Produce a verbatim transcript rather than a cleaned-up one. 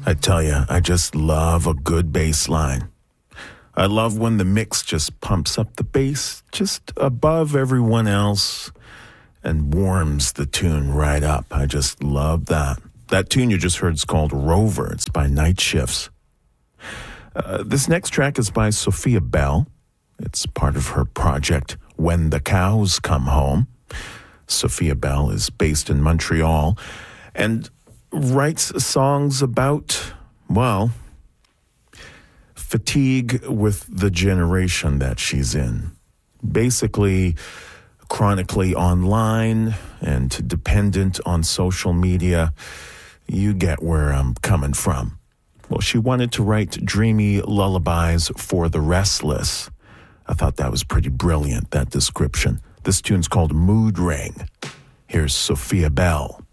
I tell you, I just love a good bass line. I love when the mix just pumps up the bass just above everyone else and warms the tune right up. I just love that. That tune you just heard is called Rover. It's by Night Shifts. Uh, this next track is by Sophia Bell. It's part of her project When the Cows Come Home. Sophia Bell is based in Montreal and writes songs about, well, fatigue with the generation that she's in. Basically, chronically online and dependent on social media. You get where I'm coming from. Well, she wanted to write dreamy lullabies for the restless. I thought that was pretty brilliant, that description. This tune's called Mood Ring. Here's Sophia Bell.